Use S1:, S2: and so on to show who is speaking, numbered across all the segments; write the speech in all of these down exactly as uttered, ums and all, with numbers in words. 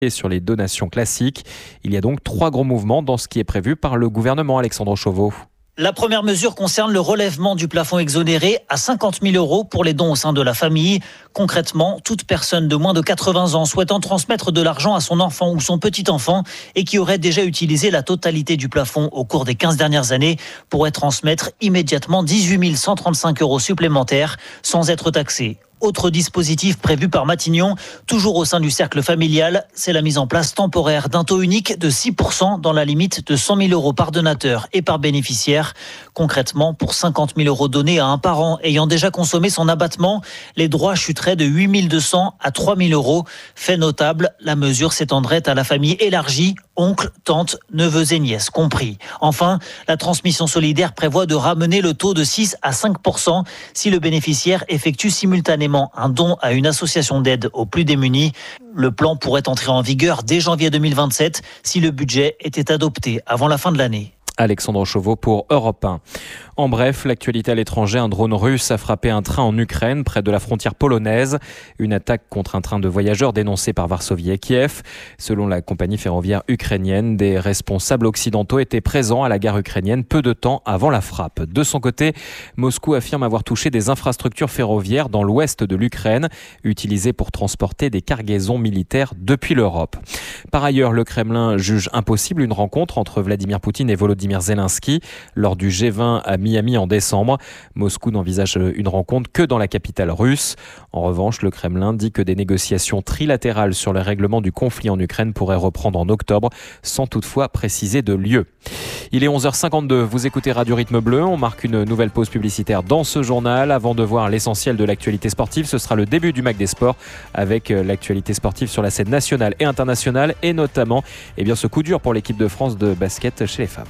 S1: sur les donations classiques. Il y a donc trois gros mouvements dans ce qui est prévu par le gouvernement. Alexandre Chauveau.
S2: La première mesure concerne le relèvement du plafond exonéré à cinquante mille euros pour les dons au sein de la famille. Concrètement, toute personne de moins de quatre-vingts ans souhaitant transmettre de l'argent à son enfant ou son petit-enfant et qui aurait déjà utilisé la totalité du plafond au cours des quinze dernières années pourrait transmettre immédiatement dix-huit mille cent trente-cinq euros supplémentaires sans être taxé. Autre dispositif prévu par Matignon, toujours au sein du cercle familial, c'est la mise en place temporaire d'un taux unique de six pour cent dans la limite de cent mille euros par donateur et par bénéficiaire. Concrètement, pour cinquante mille euros donnés à un parent ayant déjà consommé son abattement, les droits chuteraient de huit mille deux cents à trois mille euros. Fait notable, la mesure s'étendrait à la famille élargie, oncles, tantes, neveux et nièces compris. Enfin, la transmission solidaire prévoit de ramener le taux de six à cinq pour cent si le bénéficiaire effectue simultanément un don à une association d'aide aux plus démunis. Le plan pourrait entrer en vigueur dès janvier deux mille vingt-sept si le budget était adopté avant la fin de l'année.
S1: Alexandre Chauveau pour Europe un. En bref, l'actualité à l'étranger, un drone russe a frappé un train en Ukraine, près de la frontière polonaise. Une attaque contre un train de voyageurs dénoncée par Varsovie et Kiev. Selon la compagnie ferroviaire ukrainienne, des responsables occidentaux étaient présents à la gare ukrainienne peu de temps avant la frappe. De son côté, Moscou affirme avoir touché des infrastructures ferroviaires dans l'ouest de l'Ukraine, utilisées pour transporter des cargaisons militaires depuis l'Europe. Par ailleurs, le Kremlin juge impossible une rencontre entre Vladimir Poutine et Volodymyr Zelensky lors du G vingt à Miami en décembre. Moscou n'envisage une rencontre que dans la capitale russe. En revanche, le Kremlin dit que des négociations trilatérales sur le règlement du conflit en Ukraine pourraient reprendre en octobre, sans toutefois préciser de lieu. Il est onze heures cinquante-deux, vous écoutez Radio Rythme Bleu. On marque une nouvelle pause publicitaire dans ce journal. Avant de voir l'essentiel de l'actualité sportive, ce sera le début du Mac des Sports avec l'actualité sportive sur la scène nationale et internationale et notamment eh bien, ce coup dur pour l'équipe de France de basket chez les femmes.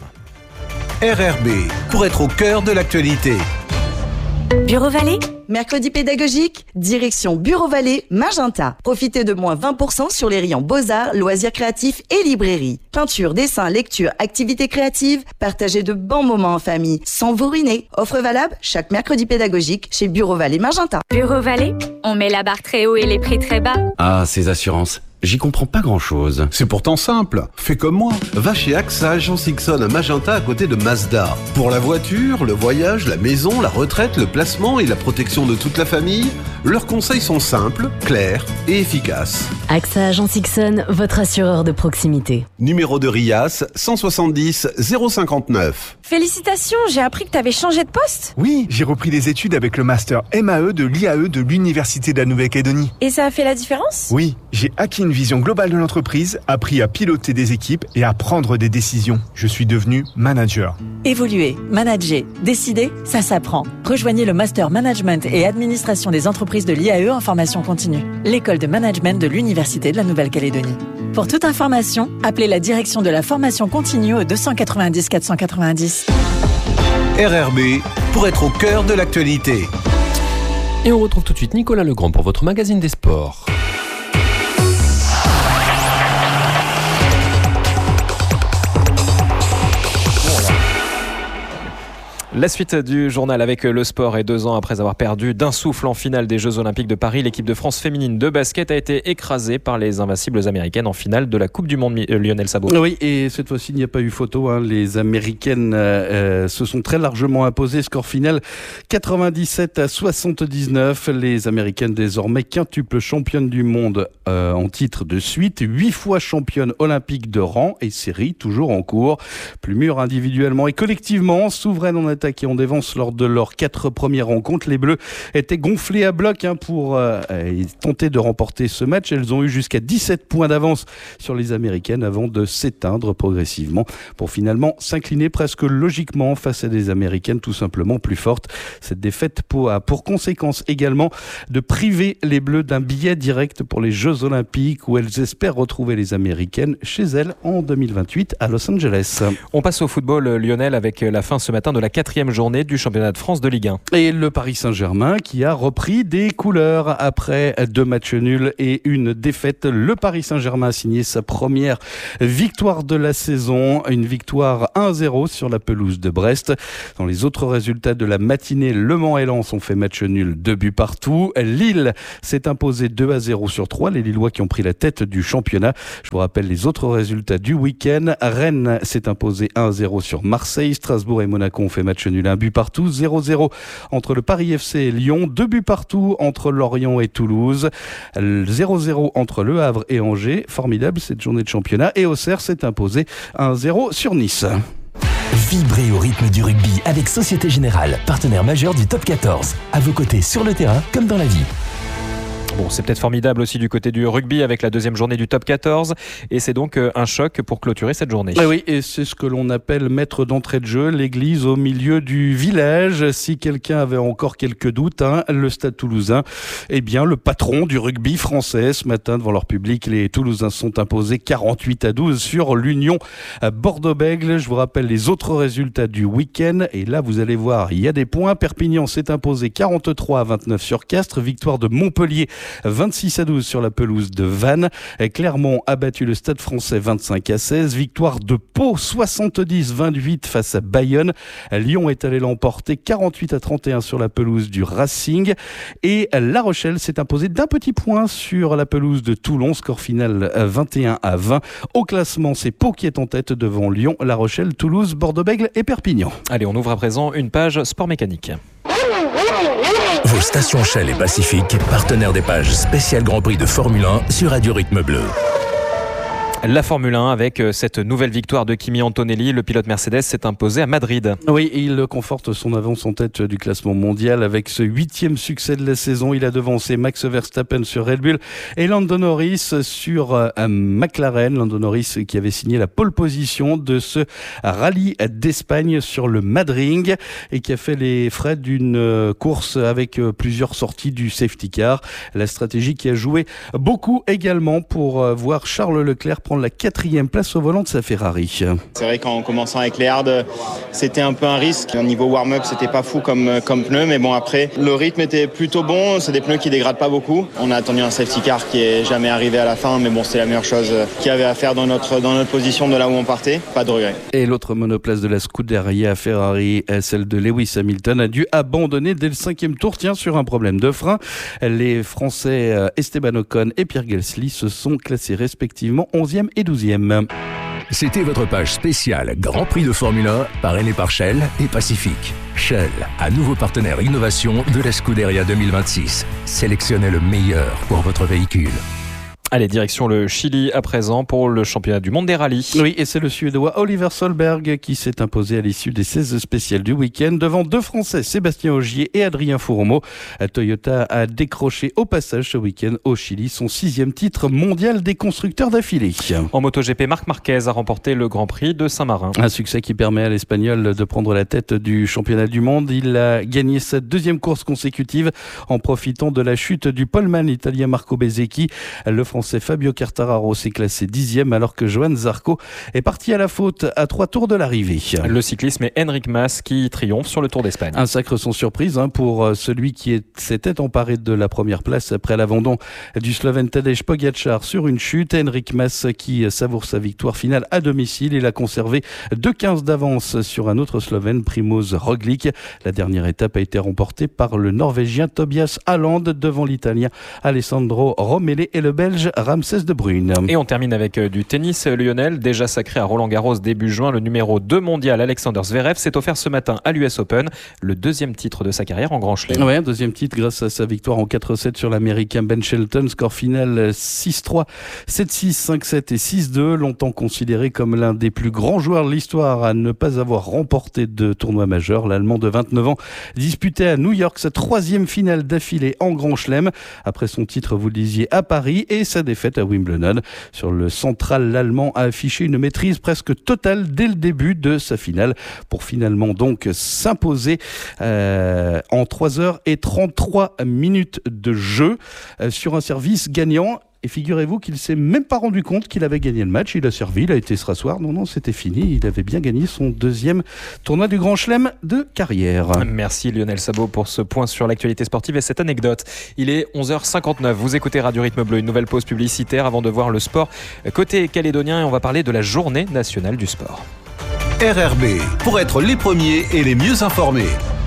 S3: R R B, pour être au cœur de l'actualité.
S4: Bureau Vallée, mercredi pédagogique, direction Bureau Vallée, Magenta. Profitez de moins vingt pour cent sur les rayons Beaux-Arts, Loisirs créatifs et librairie. Peinture, dessin, lecture, activités créatives, partagez de bons moments en famille, sans vous ruiner. Offre valable chaque mercredi pédagogique chez Bureau Vallée, Magenta.
S5: Bureau Vallée, on met la barre très haut et les prix très bas.
S6: Ah, ces assurances. J'y comprends pas grand-chose.
S3: C'est pourtant simple. Fais comme moi. Va chez A X A Agence Ixon à Magenta à côté de Mazda. Pour la voiture, le voyage, la maison, la retraite, le placement et la protection de toute la famille, leurs conseils sont simples, clairs et efficaces.
S7: A X A Agence Ixon, votre assureur de proximité.
S3: Numéro de RIAS cent soixante-dix zéro cinquante-neuf.
S8: Félicitations, j'ai appris que tu avais changé de poste.
S9: Oui, j'ai repris des études avec le master M A E de l'I A E de l'Université de la Nouvelle-Calédonie.
S8: Et ça a fait la différence ?
S9: Oui, j'ai acquis une vision globale de l'entreprise, appris à piloter des équipes et à prendre des décisions. Je suis devenu manager.
S10: Évoluer, manager, décider, ça s'apprend. Rejoignez le Master Management et Administration des entreprises de l'I A E en formation continue. L'école de management de l'Université de la Nouvelle-Calédonie. Pour toute information, appelez la direction de la formation continue au deux cent quatre-vingt-dix quatre cent quatre-vingt-dix.
S3: R R B, pour être au cœur de l'actualité.
S11: Et on retrouve tout de suite Nicolas Legrand pour votre magazine des sports.
S1: La suite du journal avec le sport et deux ans après avoir perdu d'un souffle en finale des Jeux Olympiques de Paris, l'équipe de France féminine de basket a été écrasée par les invincibles américaines en finale de la Coupe du Monde. Lionel Sabot.
S12: Oui, et cette fois-ci il n'y a pas eu photo. Hein. Les américaines euh, se sont très largement imposées. Score final quatre-vingt-dix-sept à soixante-dix-neuf. Les américaines désormais quintuples championnes du monde euh, en titre de suite, huit fois championnes olympiques de rang et série toujours en cours. Plus mûres individuellement et collectivement, souveraines en attaque et en défense lors de leurs quatre premières rencontres. Les Bleus étaient gonflés à bloc hein, pour euh, tenter de remporter ce match. Elles ont eu jusqu'à dix-sept points d'avance sur les Américaines avant de s'éteindre progressivement pour finalement s'incliner presque logiquement face à des Américaines tout simplement plus fortes. Cette défaite a pour conséquence également de priver les Bleus d'un billet direct pour les Jeux Olympiques où elles espèrent retrouver les Américaines chez elles en deux mille vingt-huit à Los Angeles.
S1: On passe au football, Lionel, avec la fin ce matin de la quatrième quatrième journée du championnat de France de Ligue un.
S12: Et le Paris Saint-Germain qui a repris des couleurs après deux matchs nuls et une défaite. Le Paris Saint-Germain a signé sa première victoire de la saison, une victoire un à zéro sur la pelouse de Brest. Dans les autres résultats de la matinée, Le Mans et Lens ont fait match nul, deux buts partout. Lille s'est imposé deux à zéro sur trois, les Lillois qui ont pris la tête du championnat. Je vous rappelle les autres résultats du week-end. Rennes s'est imposé un à zéro sur Marseille. Strasbourg et Monaco ont fait match nul, un but partout. zéro à zéro entre le Paris F C et Lyon, deux buts partout entre Lorient et Toulouse. zéro à zéro entre Le Havre et Angers. Formidable cette journée de championnat. Et Auxerre s'est imposé un à zéro sur Nice.
S13: Vibrez au rythme du rugby avec Société Générale, partenaire majeur du Top quatorze. À vos côtés sur le terrain comme dans la vie.
S1: Bon, c'est peut-être formidable aussi du côté du rugby avec la deuxième journée du Top quatorze et c'est donc un choc pour clôturer cette journée.
S12: Ah oui, et c'est ce que l'on appelle maître d'entrée de jeu, l'église au milieu du village. Si quelqu'un avait encore quelques doutes, hein, le Stade Toulousain, eh bien le patron du rugby français ce matin devant leur public, les Toulousains sont imposés quarante-huit à douze sur l'Union Bordeaux-Bègles. Je vous rappelle les autres résultats du week-end et là vous allez voir, il y a des points. Perpignan s'est imposé quarante-trois à vingt-neuf sur Castres, victoire de Montpellier vingt-six à douze sur la pelouse de Vannes. Clermont a battu le Stade Français vingt-cinq à seize. Victoire de Pau soixante-dix à vingt-huit face à Bayonne. Lyon est allé l'emporter quarante-huit à trente et un sur la pelouse du Racing. Et La Rochelle s'est imposée d'un petit point sur la pelouse de Toulon. Score final vingt et un à vingt. Au classement, c'est Pau qui est en tête devant Lyon, La Rochelle, Toulouse, Bordeaux-Bègles et Perpignan.
S1: Allez, on ouvre à présent une page sport mécanique.
S13: Vos stations Shell et Pacifique, partenaires des pages spéciales Grand Prix de Formule un sur Radio Rythme Bleu.
S1: La Formule un avec cette nouvelle victoire de Kimi Antonelli, le pilote Mercedes s'est imposé à Madrid.
S12: Oui, il conforte son avance en tête du classement mondial avec ce huitième succès de la saison. Il a devancé Max Verstappen sur Red Bull et Lando Norris sur euh, McLaren. Lando Norris qui avait signé la pole position de ce rallye d'Espagne sur le Madrid et qui a fait les frais d'une euh, course avec euh, plusieurs sorties du safety car. La stratégie qui a joué beaucoup également pour euh, voir Charles Leclerc prendre la quatrième place au volant de sa Ferrari.
S14: C'est vrai qu'en commençant avec les hards, c'était un peu un risque. Au niveau warm-up, c'était pas fou comme, comme pneu, mais bon après, le rythme était plutôt bon. C'est des pneus qui dégradent pas beaucoup. On a attendu un safety car qui est jamais arrivé à la fin, mais bon, c'est la meilleure chose qu'il y avait à faire dans notre, dans notre position de là où on partait. Pas de regret.
S12: Et l'autre monoplace de la Scuderia Ferrari, celle de Lewis Hamilton, a dû abandonner dès le cinquième tour, tiens, sur un problème de frein. Les Français Esteban Ocon et Pierre Gasly se sont classés respectivement onzième et douzième.
S13: C'était votre page spéciale Grand Prix de Formule un, parrainé par Shell et Pacifique. Shell, un nouveau partenaire innovation de la Scuderia deux mille vingt-six. Sélectionnez le meilleur pour votre véhicule.
S1: Allez, direction le Chili à présent pour le championnat du monde des rallyes.
S12: Oui, et c'est le Suédois Oliver Solberg qui s'est imposé à l'issue des seize spéciales du week-end devant deux Français, Sébastien Ogier et Adrien Fourmeau. Toyota a décroché au passage ce week-end au Chili son sixième titre mondial des constructeurs d'affilée.
S1: En MotoGP, Marc Marquez a remporté le Grand Prix de Saint-Marin.
S12: Un succès qui permet à l'Espagnol de prendre la tête du championnat du monde. Il a gagné sa deuxième course consécutive en profitant de la chute du poleman italien Marco Bezzecchi. Le Français Fabio Quartararo s'est classé dixième alors que Johan Zarco est parti à la faute à trois tours de l'arrivée.
S1: Le cyclisme est Enric Mas qui triomphe sur le Tour d'Espagne.
S12: Un sacre sans surprise hein, pour celui qui est, s'était emparé de la première place après l'abandon du Slovène Tadej Pogačar sur une chute. Enric Mas qui savoure sa victoire finale à domicile. Il a conservé deux quinze d'avance sur un autre Slovène, Primoz Roglic. La dernière étape a été remportée par le Norvégien Tobias Haaland devant l'Italien Alessandro Romele et le Belge Ramsès de Bruyne.
S1: Et on termine avec du tennis. Lionel, déjà sacré à Roland-Garros début juin, le numéro deux mondial Alexander Zverev s'est offert ce matin à l'U S Open le deuxième titre de sa carrière en Grand Chelem.
S12: Oui, un deuxième titre grâce à sa victoire en quatre sept sur l'Américain Ben Shelton. Score final six trois, sept six, cinq sept et six deux. Longtemps considéré comme l'un des plus grands joueurs de l'histoire à ne pas avoir remporté de tournoi majeur, l'Allemand de vingt-neuf ans disputait à New York sa troisième finale d'affilée en Grand Chelem. Après son titre, vous le disiez, à Paris et sa défaite à Wimbledon. Sur le central, l'Allemand a affiché une maîtrise presque totale dès le début de sa finale pour finalement donc s'imposer euh, en trois heures trente-trois minutes de jeu euh, sur un service gagnant. Et figurez-vous qu'il s'est même pas rendu compte qu'il avait gagné le match. Il a servi, il a été se rasseoir. Non, non, c'était fini. Il avait bien gagné son deuxième tournoi du Grand Chelem de carrière.
S1: Merci Lionel Sabot pour ce point sur l'actualité sportive et cette anecdote. Il est onze heures cinquante-neuf. Vous écoutez Radio Rythme Bleu, une nouvelle pause publicitaire avant de voir le sport côté calédonien et on va parler de la journée nationale du sport.
S3: R R B, pour être les premiers et les mieux informés.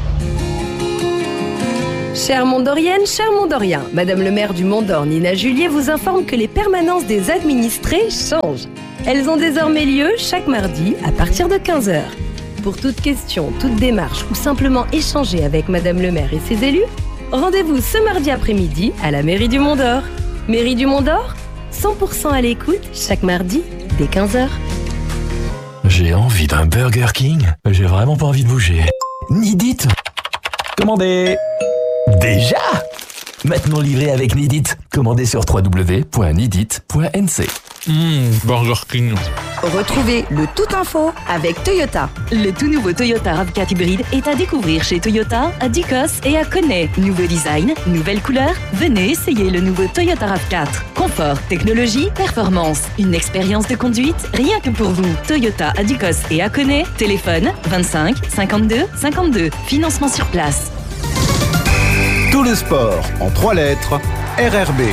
S15: Chère Mondorienne, cher Mondorien, Madame le maire du Mont-d'Or, Nina Julier, vous informe que les permanences des administrés changent. Elles ont désormais lieu chaque mardi à partir de quinze heures. Pour toute question, toute démarche ou simplement échanger avec Madame le maire et ses élus, rendez-vous ce mardi après-midi à la mairie du Mont-d'Or. Mairie du Mont-d'Or, cent pour cent à l'écoute chaque mardi dès quinze heures.
S16: J'ai envie d'un Burger King. J'ai vraiment pas envie de bouger. Nidit. Commandez. Déjà. Maintenant livré avec Nidit. Commandez sur w w w point nidit point n c.
S17: Mmh, Burger King.
S4: Retrouvez le Tout Info avec Toyota.
S7: Le tout nouveau Toyota RAV quatre hybride est à découvrir chez Toyota, à Ducos et à Connay. Nouveau design, nouvelle couleur. Venez essayer le nouveau Toyota RAV quatre. Confort, technologie, performance. Une expérience de conduite rien que pour vous. Toyota à Ducos et à Connay. Téléphone vingt-cinq cinquante-deux cinquante-deux. Financement sur place.
S3: Tout le sport en trois lettres. R R B.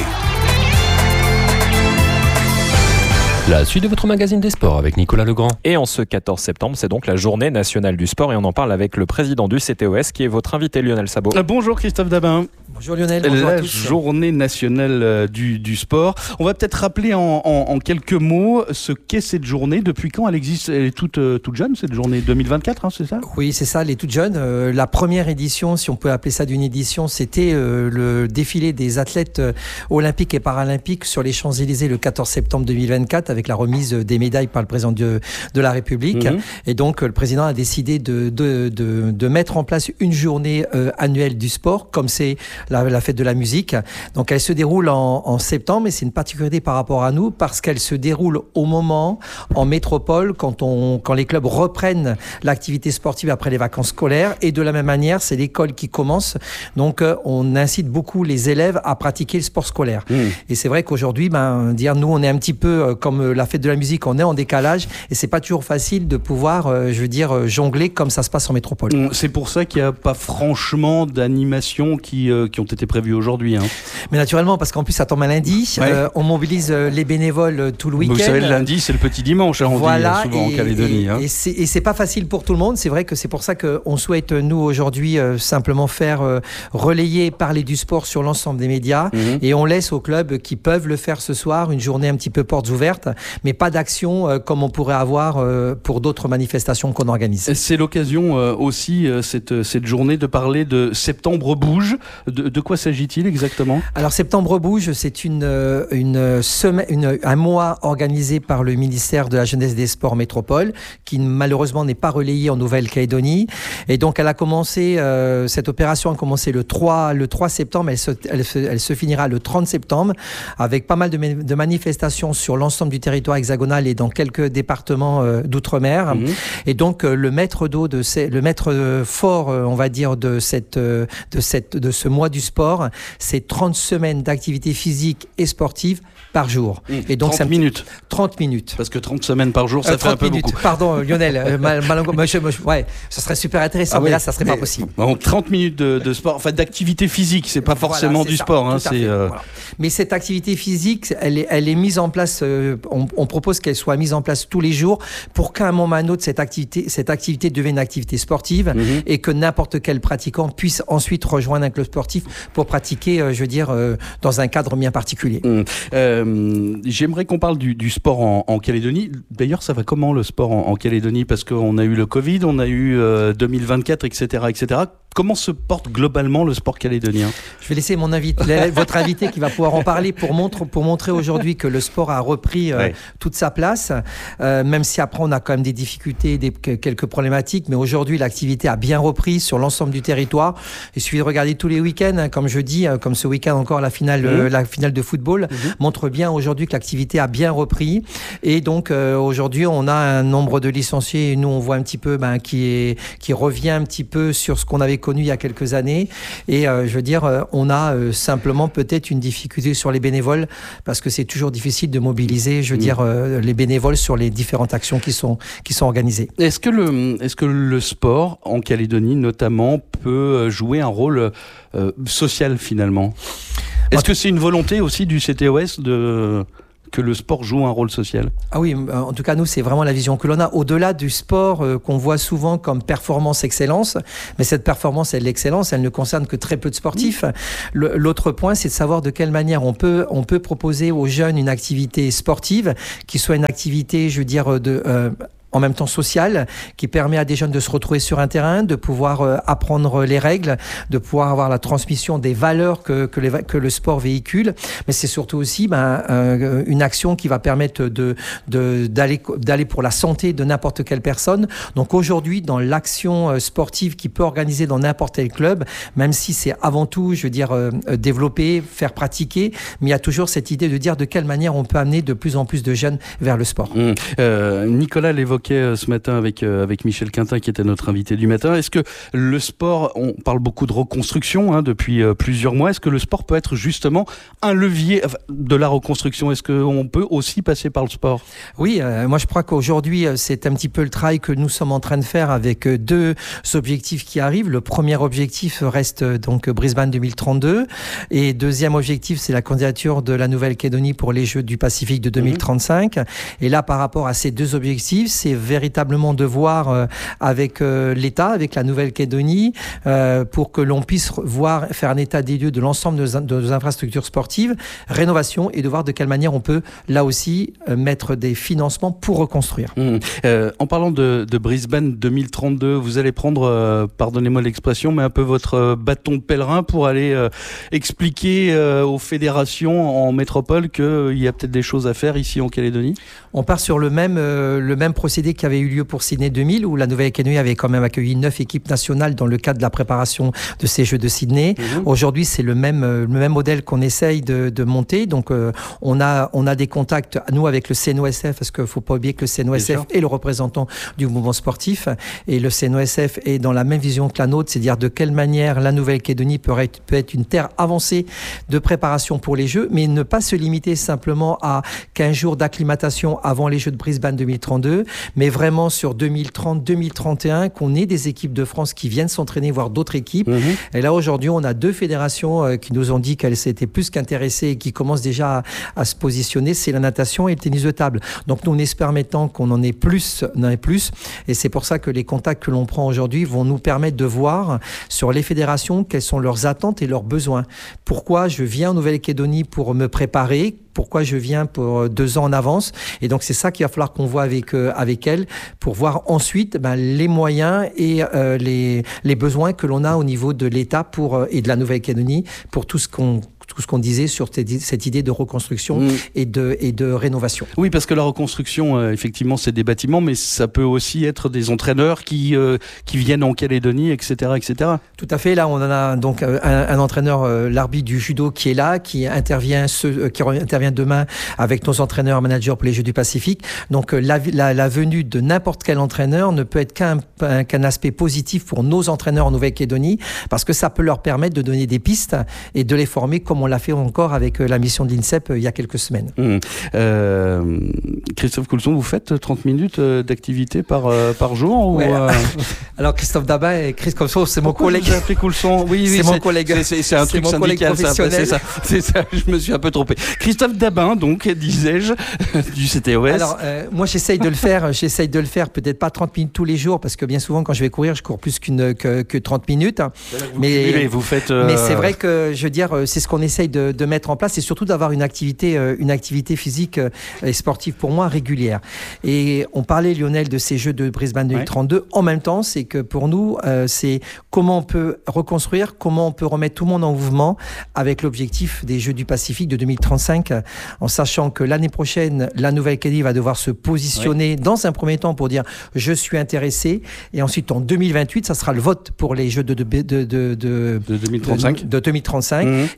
S11: La suite de votre magazine des sports avec Nicolas Legrand.
S1: Et en ce quatorze septembre, c'est donc la journée nationale du sport et on en parle avec le président du C T O S qui est votre invité Lionel Sabot.
S12: Bonjour Christophe Dabin.
S18: Bonjour Lionel, bonjour
S12: la
S18: à tous.
S12: journée nationale du, du sport. On va peut-être rappeler en, en, en quelques mots ce qu'est cette journée. Depuis quand elle existe? Elle est toute, toute jeune, cette journée deux mille vingt-quatre, hein, c'est ça?
S18: Oui, c'est ça, elle est toute jeune. Euh, la première édition, si on peut appeler ça d'une édition, c'était euh, le défilé des athlètes euh, olympiques et paralympiques sur les Champs-Élysées le quatorze septembre deux mille vingt-quatre avec la remise des médailles par le président de, de la République. Mmh. Et donc, euh, le président a décidé de, de, de, de mettre en place une journée euh, annuelle du sport, comme c'est la, la fête de la musique. Donc, elle se déroule en, en septembre, et c'est une particularité par rapport à nous, parce qu'elle se déroule au moment, en métropole, quand, on, quand les clubs reprennent l'activité sportive après les vacances scolaires. Et de la même manière, c'est l'école qui commence. Donc, euh, on incite beaucoup les élèves à pratiquer le sport scolaire. Mmh. Et c'est vrai qu'aujourd'hui, ben, dire, nous, on est un petit peu euh, comme la fête de la musique, on est en décalage, et c'est pas toujours facile de pouvoir, euh, je veux dire, jongler comme ça se passe en métropole.
S12: C'est pour ça qu'il n'y a pas franchement d'animations qui, euh, qui ont été prévues aujourd'hui. Hein.
S18: Mais naturellement, parce qu'en plus, ça tombe un lundi, ouais. euh, on mobilise les bénévoles tout le week-end.
S12: Vous savez, le lundi, c'est le petit dimanche, hein, on
S18: voilà,
S12: dit souvent
S18: et,
S12: en Calédonie.
S18: Et,
S12: hein.
S18: et, c'est, et c'est pas facile pour tout le monde. C'est vrai que c'est pour ça qu'on souhaite, nous, aujourd'hui, euh, simplement faire euh, relayer, parler du sport sur l'ensemble des médias. Mmh. Et on laisse aux clubs qui peuvent le faire ce soir, une journée un petit peu portes ouvertes, mais pas d'action euh, comme on pourrait avoir euh, pour d'autres manifestations qu'on organise.
S12: C'est l'occasion euh, aussi, euh, cette, cette journée, de parler de Septembre Bouge. De, de quoi s'agit-il exactement?
S18: Alors, Septembre Bouge, c'est une, une semaine, une, un mois organisé par le ministère de la Jeunesse et des Sports Métropole, qui malheureusement n'est pas relayé en Nouvelle-Calédonie. Et donc, elle a commencé, euh, cette opération a commencé le trois, le trois septembre, elle se, elle, se, elle se finira le trente septembre, avec pas mal de, de manifestations sur l'ensemble du territoire hexagonal et dans quelques départements euh, d'outre-mer. Mmh. Et donc, euh, le maître d'eau, de ces, le maître fort, euh, on va dire, de, cette, euh, de, cette, de ce mois du sport, c'est trente semaines d'activité physique et sportive par jour.
S12: Mmh.
S18: Et donc,
S12: trente minutes.
S18: trente minutes.
S12: Parce que trente semaines par jour, ça
S18: euh,
S12: fait un peu
S18: minutes.
S12: beaucoup.
S18: Pardon, Lionel. euh, mal, mal, monsieur, monsieur, ouais, ça serait super intéressant, ah mais oui, là, ça serait mais, pas possible.
S12: Bon, trente minutes de, de sport, enfin d'activité physique, c'est pas forcément voilà, c'est du ça, sport. Hein, c'est, euh...
S18: voilà. Mais cette activité physique, elle est, elle est mise en place, euh, on, on propose qu'elle soit mise en place tous les jours pour qu'à un moment ou à un autre, cette activité, cette activité devienne une activité sportive mm-hmm. et que n'importe quel pratiquant puisse ensuite rejoindre un club sportif pour pratiquer, euh, je veux dire, euh, dans un cadre bien particulier.
S12: Mmh. Euh, j'aimerais qu'on parle du, du sport en, en Calédonie. D'ailleurs, ça va comment le sport en, en Calédonie? Parce qu'on a eu le Covid, on a eu euh, deux mille vingt-quatre, et cetera, et cetera. Comment se porte globalement le sport calédonien?
S18: Je vais laisser mon invité, votre invité qui va pouvoir en parler pour, montre, pour montrer aujourd'hui que le sport a repris euh, ouais. toute sa place, euh, même si après on a quand même des difficultés, des, quelques problématiques, mais aujourd'hui l'activité a bien repris sur l'ensemble du territoire. Il suffit de regarder tous les week-ends, hein, comme je dis, euh, comme ce week-end encore la finale, mmh. euh, la finale de football, mmh. montre bien aujourd'hui que l'activité a bien repris. Et donc euh, aujourd'hui on a un nombre de licenciés, et nous on voit un petit peu ben, qui, est, qui revient un petit peu sur ce qu'on avait connu il y a quelques années. Et euh, je veux dire, euh, on a euh, simplement peut-être une difficulté sur les bénévoles parce que c'est toujours difficile de mobiliser, je veux mmh. dire, euh, les bénévoles sur les différentes actions qui sont, qui sont organisées.
S12: Est-ce que le, est-ce que le sport en Calédonie notamment peut jouer un rôle euh, social finalement ? Est-ce que c'est une volonté aussi du C T O S de... que le sport joue un rôle social?
S18: Ah oui, en tout cas, nous, c'est vraiment la vision que l'on a. Au-delà du sport euh, qu'on voit souvent comme performance-excellence, mais cette performance et l'excellence, elle ne concerne que très peu de sportifs. Le, l'autre point, c'est de savoir de quelle manière on peut, on peut proposer aux jeunes une activité sportive qui soit une activité, je veux dire, de... Euh, en même temps social, qui permet à des jeunes de se retrouver sur un terrain, de pouvoir euh, apprendre les règles, de pouvoir avoir la transmission des valeurs que, que, les, que le sport véhicule. Mais c'est surtout aussi ben, euh, une action qui va permettre de, de, d'aller, d'aller pour la santé de n'importe quelle personne. Donc aujourd'hui, dans l'action sportive qui peut organiser dans n'importe quel club, même si c'est avant tout, je veux dire, euh, développer, faire pratiquer, mais il y a toujours cette idée de dire de quelle manière on peut amener de plus en plus de jeunes vers le sport.
S12: Mmh. Euh, Nicolas l'évoquait ce matin avec, euh, avec Michel Quintin qui était notre invité du matin. Est-ce que le sport, on parle beaucoup de reconstruction hein, depuis euh, plusieurs mois, est-ce que le sport peut être justement un levier de la reconstruction? Est-ce qu'on peut aussi passer par le sport?
S18: Oui, euh, moi je crois qu'aujourd'hui c'est un petit peu le travail que nous sommes en train de faire avec deux objectifs qui arrivent. Le premier objectif reste donc Brisbane deux mille trente-deux et deuxième objectif c'est la candidature de la Nouvelle-Calédonie pour les Jeux du Pacifique de deux mille trente-cinq. Mmh. Et là par rapport à ces deux objectifs, c'est véritablement de voir euh, avec euh, l'État, avec la Nouvelle-Calédonie, euh, pour que l'on puisse voir, faire un état des lieux de l'ensemble de nos, de nos infrastructures sportives, rénovation, et de voir de quelle manière on peut, là aussi, euh, mettre des financements pour reconstruire.
S12: Mmh. Euh, en parlant de, de Brisbane deux mille trente-deux, vous allez prendre, euh, pardonnez-moi l'expression, mais un peu votre bâton de pèlerin pour aller euh, expliquer euh, aux fédérations en métropole qu'il euh, y a peut-être des choses à faire ici en Calédonie?
S18: On part sur le même, euh, le même procédé qui avait eu lieu pour Sydney deux mille, où la Nouvelle-Calédonie avait quand même accueilli neuf équipes nationales dans le cadre de la préparation de ces Jeux de Sydney. Mmh. Aujourd'hui, c'est le même, le même modèle qu'on essaye de, de monter. Donc, euh, on a, on a des contacts, nous, avec le C N O S F, parce qu'il ne faut pas oublier que le C N O S F est le représentant du mouvement sportif. Et le C N O S F est dans la même vision que la nôtre, c'est-à-dire de quelle manière la Nouvelle-Calédonie peut être, peut être une terre avancée de préparation pour les Jeux, mais ne pas se limiter simplement à quinze jours d'acclimatation avant les Jeux de Brisbane deux mille trente-deux, mais vraiment sur deux mille trente deux mille trente et un, qu'on ait des équipes de France qui viennent s'entraîner, voire d'autres équipes. Mmh. Et là, aujourd'hui, on a deux fédérations euh, qui nous ont dit qu'elles s'étaient plus qu'intéressées et qui commencent déjà à, à se positionner, c'est la natation et le tennis de table. Donc, nous, on espère maintenant qu'on en ait plus, en ait plus. Et c'est pour ça que les contacts que l'on prend aujourd'hui vont nous permettre de voir sur les fédérations quelles sont leurs attentes et leurs besoins. Pourquoi je viens en Nouvelle-Calédonie pour me préparer? Pourquoi je viens pour deux ans en avance? Et donc, c'est ça qu'il va falloir qu'on voit avec, euh, avec elle pour voir ensuite ben, les moyens et euh, les, les besoins que l'on a au niveau de l'État pour, euh, et de la Nouvelle-Calédonie pour tout ce qu'on tout ce qu'on disait sur cette idée de reconstruction mmh. et, de, et de rénovation.
S12: Oui, parce que la reconstruction, euh, effectivement, c'est des bâtiments, mais ça peut aussi être des entraîneurs qui, euh, qui viennent en Calédonie, et cetera, et cetera.
S18: Tout à fait. Là, on en a donc un, un entraîneur, euh, l'arbitre du judo, qui est là, qui intervient, ce, euh, qui intervient demain avec nos entraîneurs managers pour les Jeux du Pacifique. Donc, euh, la, la, la venue de n'importe quel entraîneur ne peut être qu'un, qu'un aspect positif pour nos entraîneurs en Nouvelle-Calédonie, parce que ça peut leur permettre de donner des pistes et de les former comme on l'a fait encore avec la mission de l'INSEP il y a quelques semaines.
S12: Mmh. Euh, Christophe Coulson, vous faites trente minutes d'activité par, euh, par jour
S18: ouais.
S12: ou euh...
S18: Alors Christophe Dabin et Chris Coulson, c'est mon collègue.
S12: Vous appelez Coulson? Oui, oui,
S18: c'est, c'est mon collègue.
S12: C'est, c'est, c'est un c'est truc syndical, ça. C'est ça, c'est ça. Je me suis un peu trompé. Christophe Dabin, donc, disais-je, du C T O S.
S18: Alors, euh, moi, j'essaye de le faire. J'essaye de le faire, peut-être pas trente minutes tous les jours, parce que bien souvent, quand je vais courir, je cours plus qu'une, que, que trente minutes.
S12: Vous mais, cumulez, vous faites. Euh...
S18: Mais c'est vrai que, je veux dire, c'est ce qu'on essaye de, de mettre en place, et surtout d'avoir une activité, une activité physique et sportive pour moi régulière. Et on parlait, Lionel, de ces Jeux de Brisbane deux mille trente-deux. Ouais. En même temps, c'est que pour nous, euh, c'est comment on peut reconstruire, comment on peut remettre tout le monde en mouvement avec l'objectif des Jeux du Pacifique de deux mille trente-cinq, en sachant que l'année prochaine, la Nouvelle-Calédonie va devoir se positionner ouais. dans un premier temps pour dire je suis intéressé, et ensuite en deux mille vingt-huit, ça sera le vote pour les Jeux de, de, de, de, de,
S12: de deux mille trente-cinq.
S18: De, de deux mille trente-cinq. Mmh. Et aujourd'hui,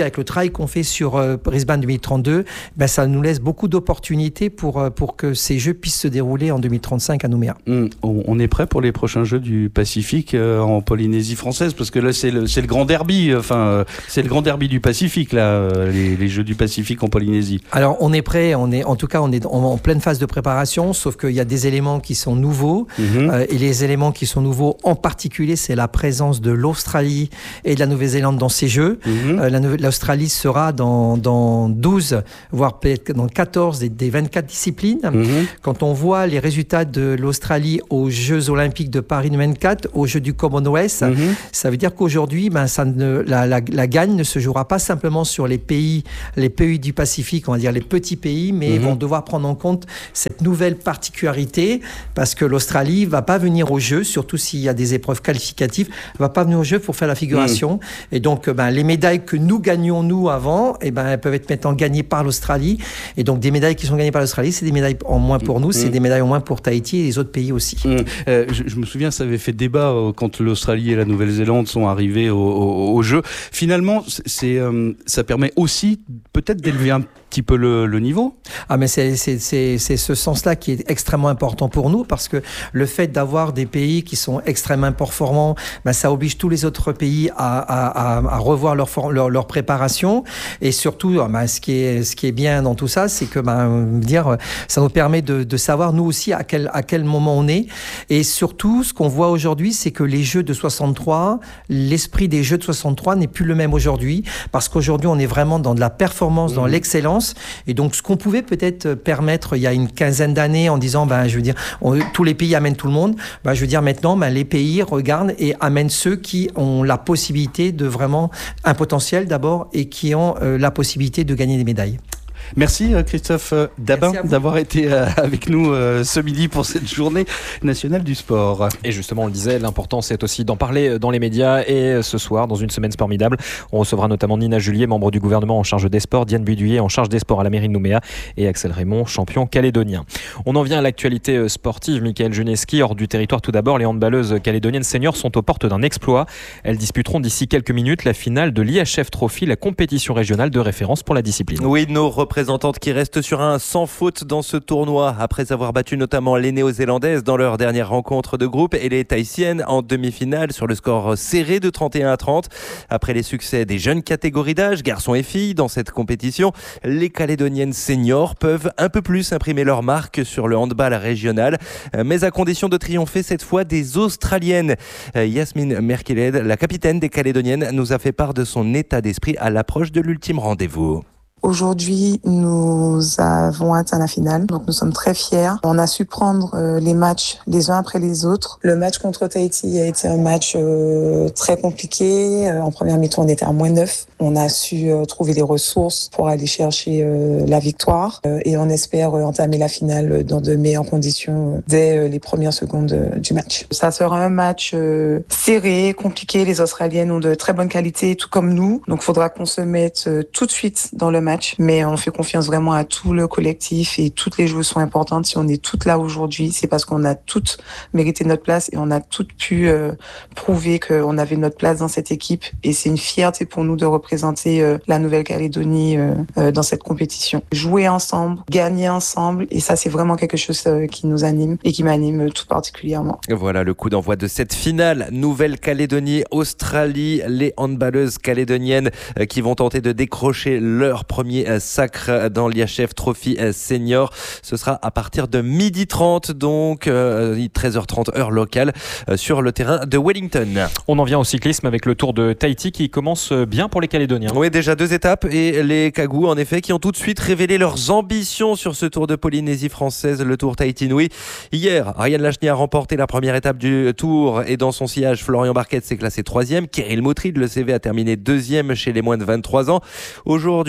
S18: avec le travail qu'on fait sur euh, Brisbane deux mille trente-deux, ben, ça nous laisse beaucoup d'opportunités pour, euh, pour que ces Jeux puissent se dérouler en deux mille trente-cinq à Nouméa.
S12: Mmh. On est prêt pour les prochains Jeux du Pacifique euh, en Polynésie française, parce que là c'est le, c'est le grand derby, enfin euh, c'est le grand derby du Pacifique là, euh, les, les Jeux du Pacifique en Polynésie.
S18: Alors on est prêt, on est en tout cas on est en, en pleine phase de préparation, sauf qu'il y a des éléments qui sont nouveaux mmh. euh, et les éléments qui sont nouveaux en particulier c'est la présence de l'Australie et de la Nouvelle-Zélande dans ces Jeux. Mmh. Euh, la, L'Australie sera dans, dans douze voire peut-être dans quatorze des, des vingt-quatre disciplines. Mmh. Quand on voit les résultats de l'Australie aux Jeux Olympiques de Paris deux mille vingt-quatre, aux Jeux du Commonwealth, mmh. ça veut dire qu'aujourd'hui ben, ça ne, la, la, la gagne ne se jouera pas simplement sur les pays, les pays du Pacifique, on va dire les petits pays, mais mmh. vont devoir prendre en compte cette nouvelle particularité parce que l'Australie va pas venir aux Jeux, surtout s'il y a des épreuves qualificatives, va pas venir aux Jeux pour faire la figuration. Mmh. Et donc ben, les médailles que nous gagnons nous avant, et ben, elles peuvent être maintenant gagnées par l'Australie. Et donc des médailles qui sont gagnées par l'Australie, c'est des médailles en moins pour nous, mmh. c'est des médailles en moins pour Tahiti et les autres pays aussi.
S12: Mmh. Euh, je, je me souviens, ça avait fait débat euh, quand l'Australie et la Nouvelle-Zélande sont arrivés au, au, au jeu. Finalement, c'est, euh, ça permet aussi peut-être d'élever un petit peu le, le niveau.
S18: Ah mais c'est, c'est, c'est, c'est ce sens-là qui est extrêmement important pour nous parce que le fait d'avoir des pays qui sont extrêmement performants, ben, ça oblige tous les autres pays à, à, à, à revoir leur, leur, leur préparation et surtout ben, ce, qui est, ce qui est bien dans tout ça, c'est que ben, dire, ça nous permet de, de savoir nous aussi à quel, à quel moment on est et surtout ce qu'on voit aujourd'hui, c'est que les Jeux de soixante-trois, l'esprit des Jeux de soixante-trois n'est plus le même aujourd'hui parce qu'aujourd'hui on est vraiment dans de la performance, mmh. dans l'excellence. Et donc, ce qu'on pouvait peut-être permettre il y a une quinzaine d'années en disant, ben, je veux dire, on, tous les pays amènent tout le monde, ben, je veux dire maintenant, ben, les pays regardent et amènent ceux qui ont la possibilité de vraiment un potentiel d'abord et qui ont euh, la possibilité de gagner des médailles.
S12: Merci Christophe Dabin d'avoir été avec nous ce midi pour cette journée nationale du sport.
S1: Et justement, on le disait, l'important c'est aussi d'en parler dans les médias et ce soir, dans une semaine formidable, on recevra notamment Nina Julier, membre du gouvernement en charge des sports, Diane Buduyer en charge des sports à la mairie de Nouméa et Axel Raymond, champion calédonien. On en vient à l'actualité sportive. Michael Juneski, hors du territoire tout d'abord, les handballeuses calédoniennes seniors sont aux portes d'un exploit. Elles disputeront d'ici quelques minutes la finale de l'I H F Trophy, la compétition régionale de référence pour la discipline.
S19: Oui, nos représentants qui restent sur un sans faute dans ce tournoi après avoir battu notamment les Néo-Zélandaises dans leur dernière rencontre de groupe et les Tahitiennes en demi-finale sur le score serré de trente et un à trente. Après les succès des jeunes catégories d'âge, garçons et filles, dans cette compétition, les Calédoniennes seniors peuvent un peu plus imprimer leur marque sur le handball régional, mais à condition de triompher cette fois des Australiennes. Yasmine Merkeled, la capitaine des Calédoniennes, nous a fait part de son état d'esprit à l'approche de l'ultime rendez-vous.
S20: Aujourd'hui, nous avons atteint la finale, donc nous sommes très fiers. On a su prendre euh, les matchs les uns après les autres. Le match contre Tahiti a été un match euh, très compliqué. Euh, en première mi-temps, on était à moins neuf. On a su euh, trouver les ressources pour aller chercher euh, la victoire euh, et on espère euh, entamer la finale dans de meilleures conditions euh, dès euh, les premières secondes euh, du match. Ça sera un match euh, serré, compliqué. Les Australiennes ont de très bonnes qualités, tout comme nous. Donc, il faudra qu'on se mette euh, tout de suite dans le match. Mais on fait confiance vraiment à tout le collectif et toutes les joueuses sont importantes. Si on est toutes là aujourd'hui, c'est parce qu'on a toutes mérité notre place et on a toutes pu euh, prouver qu'on avait notre place dans cette équipe. Et c'est une fierté pour nous de représenter euh, la Nouvelle-Calédonie euh, euh, dans cette compétition. Jouer ensemble, gagner ensemble, et ça c'est vraiment quelque chose euh, qui nous anime et qui m'anime tout particulièrement.
S19: Voilà le coup d'envoi de cette finale Nouvelle-Calédonie, Australie, les handballeuses calédoniennes euh, qui vont tenter de décrocher leur premier sacre dans l'I H F Trophy Senior. Ce sera à partir de midi trente, donc euh, treize heures trente heure locale, euh, sur le terrain de Wellington.
S1: On en vient au cyclisme avec le Tour de Tahiti qui commence bien pour les Calédoniens.
S19: Oui, déjà deux étapes et les Cagous, en effet, qui ont tout de suite révélé leurs ambitions sur ce Tour de Polynésie française, le Tour Tahiti Nui. Hier, Ryan Lachny a remporté la première étape du Tour et dans son sillage, Florian Barquette s'est classé troisième. Kirill Moutride, le C V, a terminé deuxième chez les moins de vingt-trois ans. Aujourd'hui, encore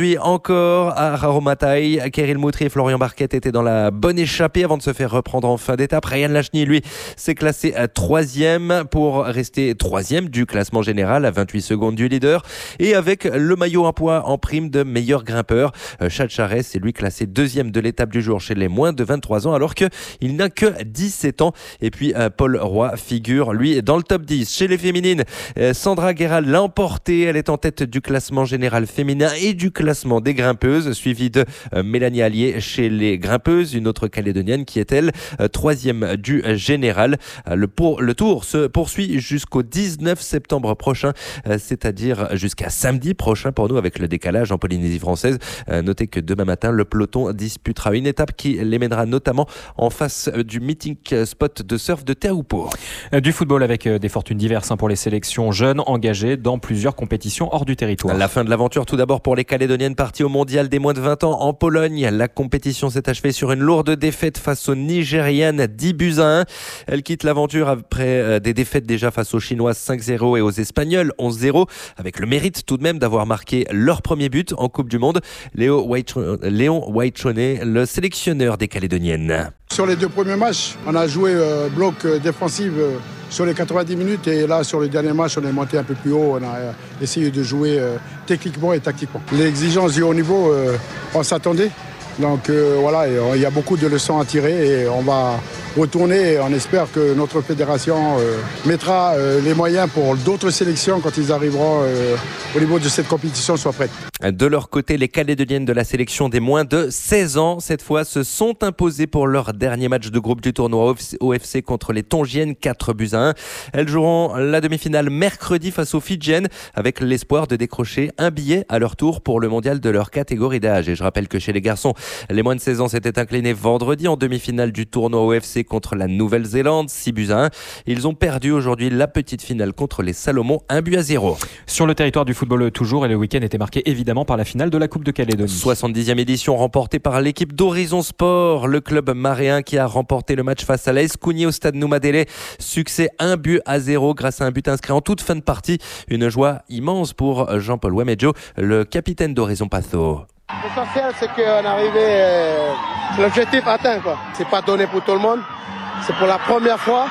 S19: encore à Raromatai. Kirill Moutri et Florian Barquette étaient dans la bonne échappée avant de se faire reprendre en fin d'étape. Ryan Lachny, lui, s'est classé à troisième pour rester troisième du classement général à vingt-huit secondes du leader et avec le maillot en poids en prime de meilleur grimpeur. Chad Charest est lui classé deuxième de l'étape du jour chez les moins de vingt-trois ans alors qu'il n'a que dix-sept ans. Et puis Paul Roy figure lui dans le top dix. Chez les féminines, Sandra Guéral l'a emporté. Elle est en tête du classement général féminin et du classement des grimpeuses, suivie de Mélanie Allier chez les grimpeuses, une autre calédonienne qui est elle troisième du général. Le, pour, le tour se poursuit jusqu'au dix-neuf septembre prochain, c'est-à-dire jusqu'à samedi prochain pour nous avec le décalage en Polynésie française. Notez que demain matin, le peloton disputera une étape qui les mènera notamment en face du meeting spot de surf de Teahupo'o.
S1: Du football avec des fortunes diverses pour les sélections jeunes engagées dans plusieurs compétitions hors du territoire.
S19: La fin de l'aventure tout d'abord pour les Calédoniennes parties au mondial des moins de vingt ans en Pologne. La compétition s'est achevée sur une lourde défaite face aux Nigérianes dix buts à un. Elles quittent l'aventure après des défaites déjà face aux Chinoises cinq zéro et aux Espagnols onze zéro, avec le mérite tout de même d'avoir marqué leur premier but en Coupe du Monde. Léo Léon Waichone, le sélectionneur des Calédoniennes.
S21: Sur les deux premiers matchs, on a joué euh, bloc euh, défensif euh, sur les quatre-vingt-dix minutes et là sur le dernier match on est monté un peu plus haut, on a euh, essayé de jouer euh, techniquement et tactiquement. L'exigence du haut niveau, euh, on s'attendait, donc euh, voilà, il y a beaucoup de leçons à tirer et on va retourner et on espère que notre fédération euh, mettra euh, les moyens pour d'autres sélections quand ils arriveront euh, au niveau de cette compétition soient prêtes.
S19: De leur côté, les Calédoniennes de la sélection des moins de seize ans, cette fois, se sont imposées pour leur dernier match de groupe du tournoi O F C contre les Tongiennes, quatre buts à un. Elles joueront la demi-finale mercredi face aux Fidjiennes avec l'espoir de décrocher un billet à leur tour pour le mondial de leur catégorie d'âge. Et je rappelle que chez les garçons, les moins de seize ans s'étaient inclinés vendredi en demi-finale du tournoi O F C contre la Nouvelle-Zélande, six buts à un. Ils ont perdu aujourd'hui la petite finale contre les Salomon, un but à zéro.
S1: Sur le territoire du football toujours, et le week-end était marqué évidemment par la finale de la Coupe de Calédonie.
S19: soixante-dixième édition remportée par l'équipe d'Horizon Sport, le club maréen qui a remporté le match face à l'A S Kouni au stade Noumadélé. Succès un but à zéro grâce à un but inscrit en toute fin de partie. Une joie immense pour Jean-Paul Wamejo, le capitaine d'Horizon Patho.
S22: L'essentiel, c'est qu'on est arrivé, euh, c'est l'objectif atteint, quoi. C'est pas donné pour tout le monde. C'est pour la première fois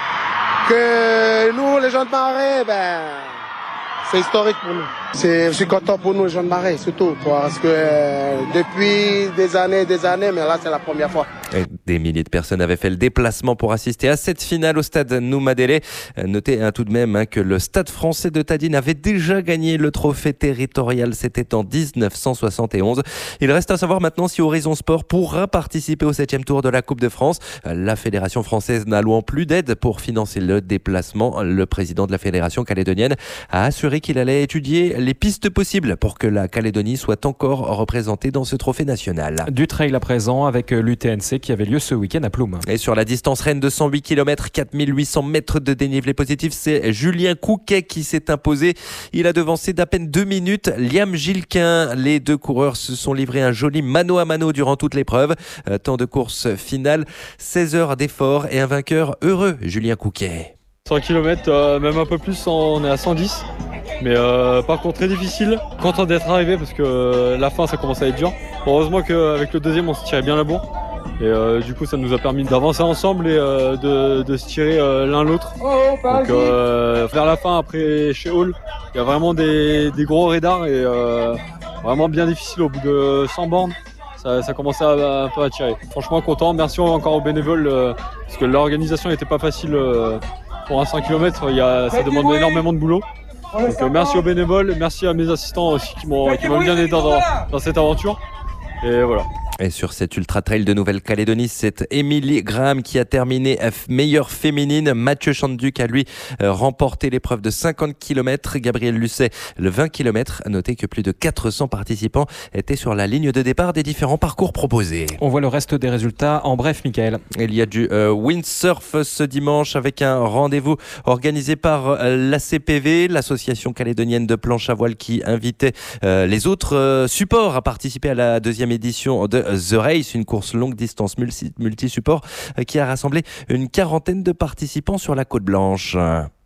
S22: que nous, les gens de Marais, ben, c'est historique pour nous. C'est, je suis content pour nous, les gens de Marais, surtout, parce que euh, depuis des années et des années, mais là, c'est la première fois.
S19: Et des milliers de personnes avaient fait le déplacement pour assister à cette finale au stade Noumadélé. Notez hein, tout de même hein, que le stade français de Tadine avait déjà gagné le trophée territorial. C'était en dix-neuf cent soixante et onze. Il reste à savoir maintenant si Horizon Sport pourra participer au septième tour de la Coupe de France. La fédération française n'allouant plus d'aide pour financer le déplacement, le président de la fédération calédonienne a assuré qu'il allait étudier les pistes possibles pour que la Calédonie soit encore représentée dans ce trophée national.
S1: Du trail à présent avec l'U T N C qui avait lieu ce week-end à Ploum.
S19: Et sur la distance reine de cent huit kilomètres, quatre mille huit cents mètres de dénivelé positif, c'est Julien Couquet qui s'est imposé. Il a devancé d'à peine deux minutes Liam Gilquin. Les deux coureurs se sont livrés un joli mano à mano durant toute l'épreuve. Euh, temps de course finale, seize heures d'effort et un vainqueur heureux, Julien Couquet.
S23: cent kilomètres, euh, même un peu plus, on est à cent dix. Mais euh, par contre très difficile. Content d'être arrivé parce que euh, la fin ça commence à être dur. Heureusement qu'avec le deuxième on se tirait bien la bourre. Et euh, du coup ça nous a permis d'avancer ensemble et euh, de, de se tirer euh, l'un l'autre. Donc euh, vers la fin après chez Hall, il y a vraiment des, des gros radars et euh, vraiment bien difficile au bout de cent bornes. Ça, ça commençait à, un peu à tirer. Franchement content, merci encore aux bénévoles euh, parce que l'organisation n'était pas facile euh, pour un cent kilomètres, il y a, ça demande énormément de boulot. Donc euh, merci aux bénévoles, merci à mes assistants aussi qui m'ont qui m'ont bien aidé dans, dans cette aventure. Et voilà.
S19: Et sur cet ultra trail de Nouvelle-Calédonie, c'est Émilie Graham qui a terminé meilleure féminine. Mathieu Chanduc a lui remporté l'épreuve de cinquante kilomètres. Gabriel Lucet, le vingt kilomètres. Notez que plus de quatre cents participants étaient sur la ligne de départ des différents parcours proposés.
S1: On voit le reste des résultats en bref, Michael.
S19: Il y a du euh, windsurf ce dimanche avec un rendez-vous organisé par euh, l'A C P V, l'association calédonienne de planche à voile, qui invitait euh, les autres euh, supports à participer à la deuxième édition de The Race, une course longue distance multi-support qui a rassemblé une quarantaine de participants sur la Côte Blanche.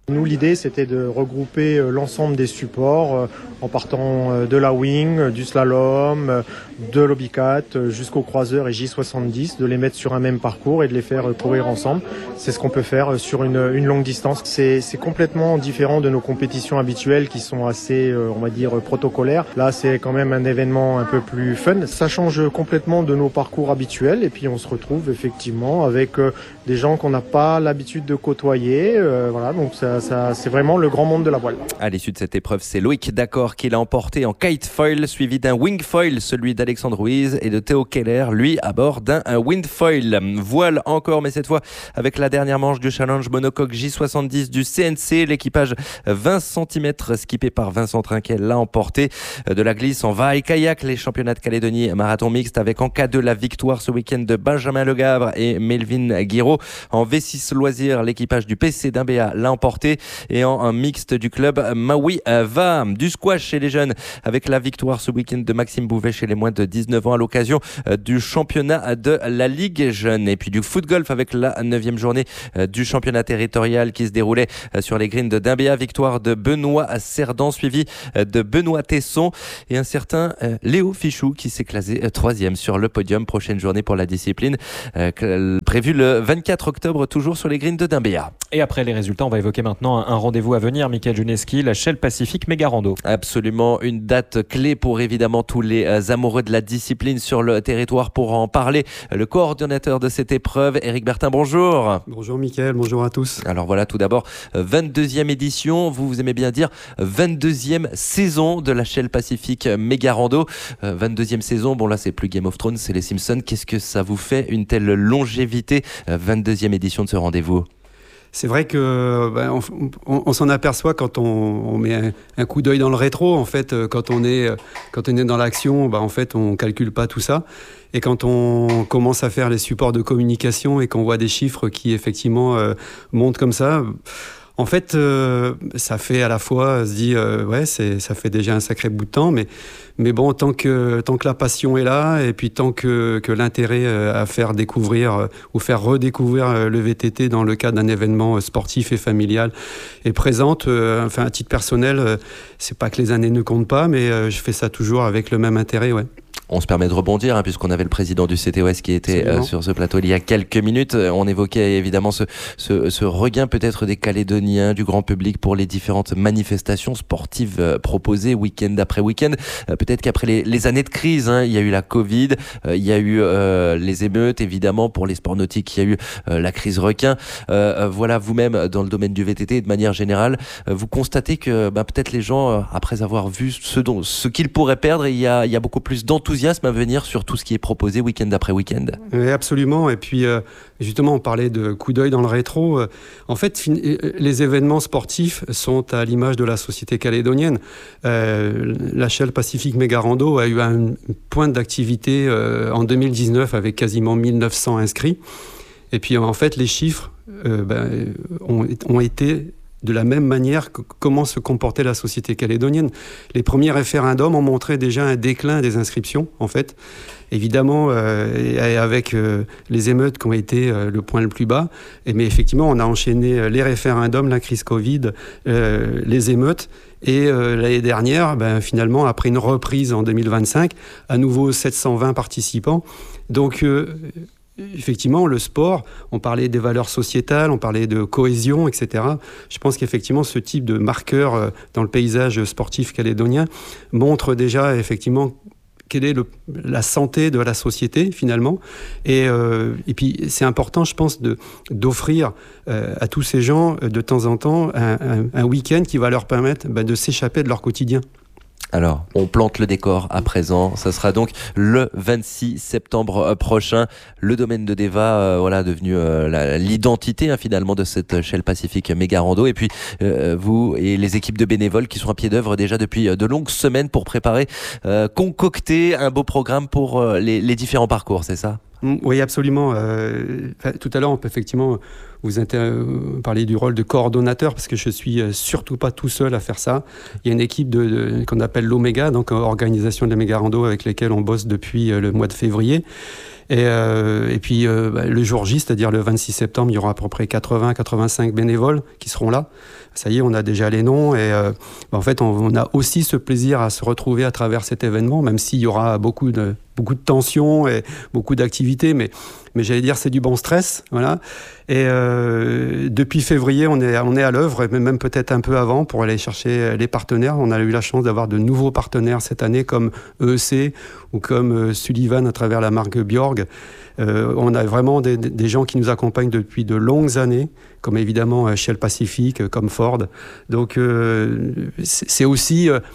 S2: Nous, l'idée, c'était de regrouper l'ensemble des supports en partant de la wing, du slalom, de l'Obicat jusqu'au croiseur et J soixante-dix, de les mettre sur un même parcours et de les faire courir ensemble. C'est ce qu'on peut faire sur une, une longue distance. C'est, c'est complètement différent de nos compétitions habituelles qui sont assez, on va dire, protocolaires. Là, c'est quand même un événement un peu plus fun. Ça change complètement de nos parcours habituels et puis on se retrouve effectivement avec des gens qu'on n'a pas l'habitude de côtoyer. Euh, voilà, donc ça, ça, c'est vraiment le grand monde de la voile.
S19: À l'issue de cette épreuve, c'est Loïc D'accord qui l'a emporté en kite foil, suivi d'un wing foil, celui d'Alexandre Ruiz, et de Théo Keller, lui à bord d'un wind foil. Voile encore, mais cette fois avec la dernière manche du challenge monocoque J soixante-dix du C N C. L'équipage vingt centimètres skippé par Vincent Trinquet l'a emporté. De la glisse en va et kayak, les championnats de Calédonie marathon mixte avec en K deux la victoire ce week-end de Benjamin Legavre et Melvin Guiraud. En V six loisirs, l'équipage du P C d'Imbéa l'a emporté, et en un mixte du club Maui va. Du squash chez les jeunes avec la victoire ce week-end de Maxime Bouvet chez les moins de dix-neuf ans à l'occasion du championnat de la Ligue Jeune. Et puis du foot golf avec la neuvième journée du championnat territorial qui se déroulait sur les greens de d'Imbéa. Victoire de Benoît Cerdan suivi de Benoît Tesson et un certain Léo Fichou qui s'est classé troisième sur le podium. Prochaine journée pour la discipline euh, prévue le vingt-quatre octobre, toujours sur les greens de d'Imbéa.
S1: Et après les résultats, on va évoquer maintenant un rendez-vous à venir, Mickaël Juneski, la Shell Pacific Méga Rando.
S19: Absolument, une date clé pour évidemment tous les amoureux de la discipline sur le territoire. Pour en parler, le coordonnateur de cette épreuve, Éric Bertin, bonjour.
S5: Bonjour Mickaël, bonjour à tous.
S19: Alors voilà, tout d'abord, vingt-deuxième édition, vous, vous aimez bien dire vingt-deuxième saison de la Shell Pacific Méga Rando. vingt-deuxième saison, bon là c'est plus Game of Thrones, c'est les Simpsons. Qu'est-ce que ça vous fait, une telle longévité, vingt-deuxième édition de ce rendez-vous?
S5: C'est vrai que ben, on, on, on s'en aperçoit quand on, on met un, un coup d'œil dans le rétro. En fait, quand on est, quand on est dans l'action, ben, en fait, on calcule pas tout ça. Et quand on commence à faire les supports de communication et qu'on voit des chiffres qui effectivement euh, montent comme ça, en fait, euh, ça fait à la fois se dire euh, ouais, c'est, ça fait déjà un sacré bout de temps, mais mais bon, tant que tant que la passion est là et puis tant que que l'intérêt euh, à faire découvrir euh, ou faire redécouvrir euh, le V T T dans le cadre d'un événement euh, sportif et familial est présente. Euh, enfin, à titre personnel, euh, c'est pas que les années ne comptent pas, mais euh, je fais ça toujours avec le même intérêt, ouais.
S19: On se permet de rebondir, hein, puisqu'on avait le président du C T O S qui était euh, sur ce plateau il y a quelques minutes. On évoquait évidemment ce, ce, ce regain peut-être des Calédoniens, du grand public pour les différentes manifestations sportives euh, proposées week-end après week-end. Euh, peut-être qu'après les, les années de crise, hein, il y a eu la Covid, euh, il y a eu euh, les émeutes, évidemment pour les sports nautiques, il y a eu euh, la crise requin. Euh, voilà, vous-même dans le domaine du V T T de manière générale, euh, vous constatez que bah, peut-être les gens, euh, après avoir vu ce, dont, ce qu'ils pourraient perdre, il y a, il y a beaucoup plus d'enthousiasme à venir sur tout ce qui est proposé week-end après week-end.
S5: Oui, absolument. Et puis, euh, justement, on parlait de coup d'œil dans le rétro. Euh, en fait, fin- les événements sportifs sont à l'image de la société calédonienne. Euh, la Shell Pacific Méga Rando a eu un point d'activité euh, en deux mille dix-neuf avec quasiment mille neuf cents inscrits. Et puis, en fait, les chiffres euh, ben, ont, ont été de la même manière que comment se comportait la société calédonienne. Les premiers référendums ont montré déjà un déclin des inscriptions, en fait. Évidemment, euh, et avec euh, les émeutes qui ont été euh, le point le plus bas. Et, mais effectivement, on a enchaîné les référendums, la crise Covid, euh, les émeutes. Et euh, l'année dernière, ben, finalement, après une reprise en deux mille vingt-cinq, à nouveau sept cent vingt participants. Donc, euh, effectivement, le sport, on parlait des valeurs sociétales, on parlait de cohésion, et cetera. Je pense qu'effectivement, ce type de marqueur dans le paysage sportif calédonien montre déjà, effectivement, quelle est le, la santé de la société, finalement. Et, euh, et puis, c'est important, je pense, de, d'offrir euh, à tous ces gens, de temps en temps, un, un, un week-end qui va leur permettre bah, de s'échapper de leur quotidien.
S19: Alors, on plante le décor à présent. Ça sera donc le vingt-six septembre prochain. Le domaine de Deva, euh, voilà, devenu euh, la, l'identité hein, finalement de cette Shell Pacific Méga Rando. Et puis euh, vous et les équipes de bénévoles qui sont à pied d'œuvre déjà depuis de longues semaines pour préparer, euh, concocter un beau programme pour euh, les, les différents parcours. C'est ça ?
S5: Oui, absolument. Euh, tout à l'heure, on peut effectivement vous inter- parler du rôle de coordonnateur parce que je suis surtout pas tout seul à faire ça. Il y a une équipe de, de, qu'on appelle l'Oméga, donc organisation de la Méga Rando avec laquelle on bosse depuis le mois de février. Et, euh, et puis euh, bah, le jour J, c'est-à-dire le vingt-six septembre, il y aura à peu près quatre-vingts à quatre-vingt-cinq bénévoles qui seront là. Ça y est, on a déjà les noms et euh, bah, en fait, on, on a aussi ce plaisir à se retrouver à travers cet événement, même s'il y aura beaucoup de, beaucoup de tensions et beaucoup d'activités, mais, mais j'allais dire c'est du bon stress, voilà. Et euh, depuis février, on est, on est à l'œuvre, et même peut-être un peu avant, pour aller chercher les partenaires. On a eu la chance d'avoir de nouveaux partenaires cette année, comme E E C ou comme euh, Sullivan à travers la marque Bjorg. Euh, on a vraiment des, des gens qui nous accompagnent depuis de longues années, comme évidemment Shell Pacific, comme Ford. Donc euh, c'est aussi, euh,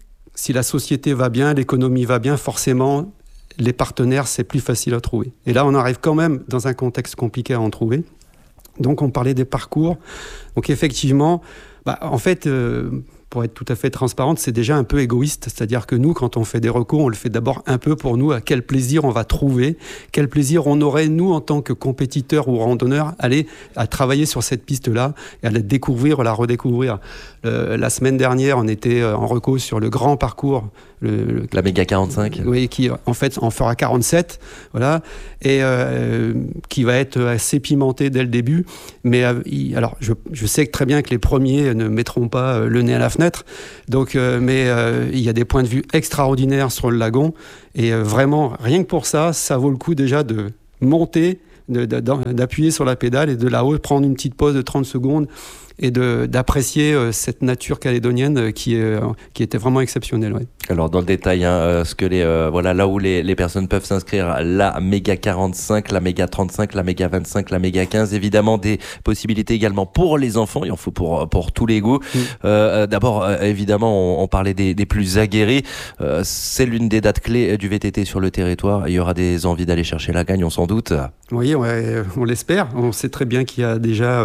S5: si la société va bien, l'économie va bien, forcément, les partenaires, c'est plus facile à trouver. Et là, on arrive quand même dans un contexte compliqué à en trouver. Donc, on parlait des parcours. Donc, effectivement, bah, en fait, euh, pour être tout à fait transparente, c'est déjà un peu égoïste. C'est-à-dire que nous, quand on fait des recours, on le fait d'abord un peu pour nous, à quel plaisir on va trouver, quel plaisir on aurait, nous, en tant que compétiteurs ou randonneurs, aller à travailler sur cette piste-là et à la découvrir, la redécouvrir. Le, la semaine dernière, on était en reco sur le grand parcours. Le, le,
S19: la méga quarante-cinq.
S5: Oui, qui en fait en fera quarante-sept, voilà, et euh, qui va être assez pimenté dès le début. Mais euh, il, alors, je, je sais très bien que les premiers ne mettront pas euh, le nez à la fenêtre. Donc, euh, mais euh, il y a des points de vue extraordinaires sur le lagon, et euh, vraiment, rien que pour ça, ça vaut le coup déjà de monter, de, de, d'appuyer sur la pédale et de là-haut prendre une petite pause de trente secondes. Et de, d'apprécier euh, cette nature calédonienne euh, qui, est, euh, qui était vraiment exceptionnelle. Ouais.
S19: Alors dans le détail, hein, euh, ce que les, euh, voilà, là où les, les personnes peuvent s'inscrire, la méga quarante-cinq, la méga trente-cinq, la méga vingt-cinq, la méga quinze, évidemment des possibilités également pour les enfants, il en faut pour, pour tous les goûts. Mmh. Euh, d'abord, euh, évidemment, on, on parlait des, des plus aguerris, euh, c'est l'une des dates clés du V T T sur le territoire, il y aura des envies d'aller chercher la gagne, on s'en doute.
S5: Oui, ouais, on l'espère, on sait très bien qu'il y a déjà...